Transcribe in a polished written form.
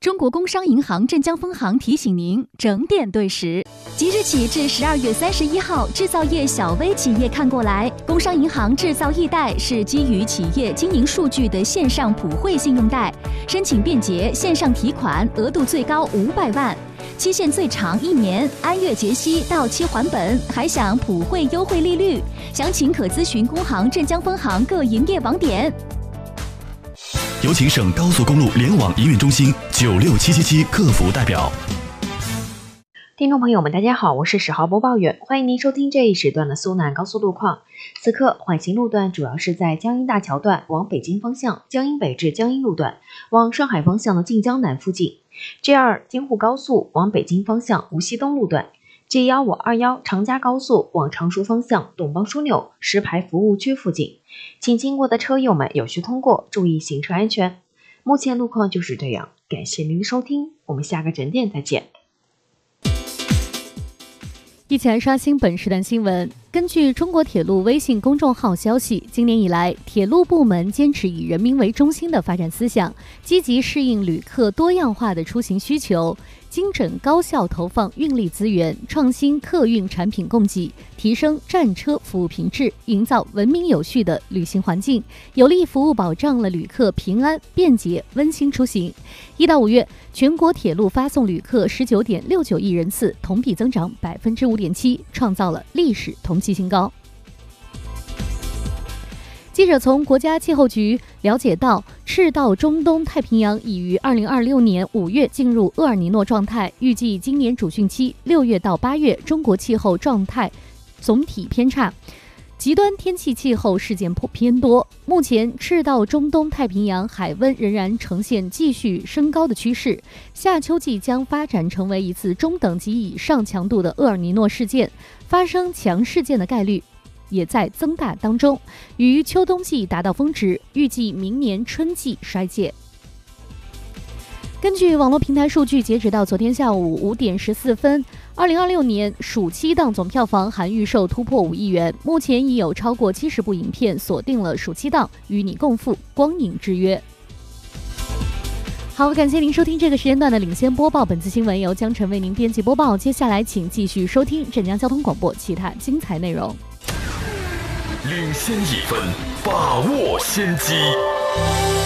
中国工商银行镇江分行提醒您整点对时。即日起至12月31号，制造业小微企业看过来。工商银行制造易贷是基于企业经营数据的线上普惠信用贷，申请便捷，线上提款，额度最高500万，期限最长1年，按月结息，到期还本，还享普惠优惠利率。详情可咨询工行镇江分行各营业网点。 有请省高速公路联网营运中心96777客服代表。 听众朋友们，大家好，我是10号播报员，欢迎您收听这一时段的苏南高速路况。此刻缓行路段主要是在江阴大桥段往北京方向，江阴北至江阴路段往上海方向的晋江南附近 ，G2 京沪高速往北京方向无锡东路段，G151长嘉高速往常熟方向董邦枢纽石牌服务区附近，请经过的车友们有序通过，注意行车安全。目前路况就是这样，感谢您的收听，我们下个整点再见。 一起来刷新本时段新闻。根据中国铁路微信公众号消息，今年以来，铁路部门坚持以人民为中心的发展思想，积极适应旅客多样化的出行需求，精准高效投放运力资源，创新客运产品供给，提升战车服务品质，营造文明有序的旅行环境，有力服务保障了旅客平安、便捷、温馨出行。1到5月，全国铁路发送旅客19.69亿人次，同比增长5.7%，创造了历史同期新高。记者从国家气候局了解到，赤道中东太平洋已于2026年5月进入厄尔尼诺状态，预计今年主汛期6月到8月，中国气候状态总体偏差，极端天气气候事件偏多。目前，赤道中东太平洋海温仍然呈现继续升高的趋势，夏秋季将发展成为一次中等级以上强度的厄尔尼诺事件，发生强事件的概率也在增大当中，于秋冬季达到峰值，预计明年春季衰减。根据网络平台数据，截止到昨天下午5点14分，2026年暑期档总票房含预售突破5亿元，目前已有超过70部影片锁定了暑期档，与你共赴光影之约。好，感谢您收听这个时间段的领先播报，本次新闻由江晨为您编辑播报。接下来请继续收听镇江交通广播其他精彩内容。 领先1分，把握先机。